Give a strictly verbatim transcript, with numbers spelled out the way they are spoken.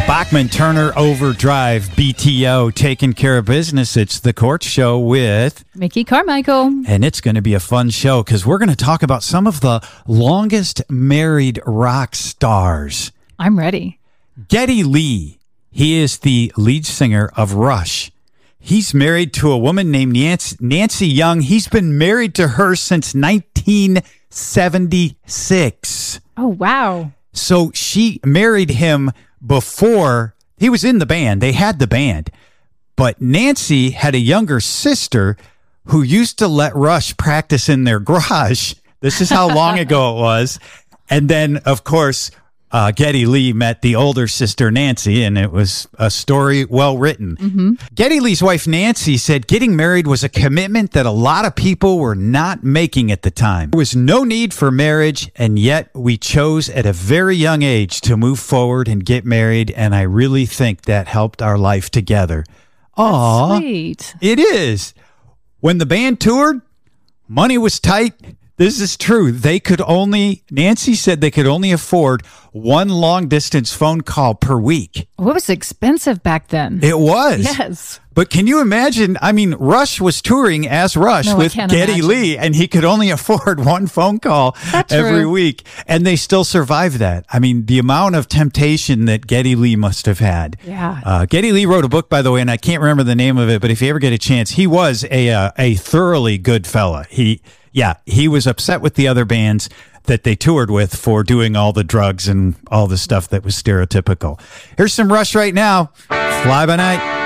Bachman Turner Overdrive, B T O, taking care of business. It's the Court Show with Mickey Carmichael. And it's going to be a fun show because we're going to talk about some of the longest married rock stars. I'm ready. Geddy Lee. He is the lead singer of Rush. He's married to a woman named Nancy, Nancy Young. He's been married to her since nineteen seventy-six. Oh, wow. So she married him before he was in the band. They had the band. But Nancy had a younger sister who used to let Rush practice in their garage. This is how long ago it was. And then, of course, uh, Geddy Lee met the older sister, Nancy, and it was a story well written. Mm-hmm. Geddy Lee's wife, Nancy, said getting married was a commitment that a lot of people were not making at the time. There was no need for marriage, and yet we chose at a very young age to move forward and get married, and I really think that helped our life together. Aw, sweet. It is. When the band toured, money was tight. This is true. They could only, Nancy said they could only afford one long distance phone call per week. Well, it was expensive back then. It was. Yes. But can you imagine? I mean, Rush was touring as Rush No, with Geddy imagine. Lee, and he could only afford one phone call That's every true. week. And they still survived that. I mean, the amount of temptation that Geddy Lee must have had. Yeah. Uh, Geddy Lee wrote a book, by the way, and I can't remember the name of it, but if you ever get a chance, he was a uh, a thoroughly good fella. He, yeah, he was upset with the other bands that they toured with for doing all the drugs and all the stuff that was stereotypical. Here's some Rush right now. Fly By Night.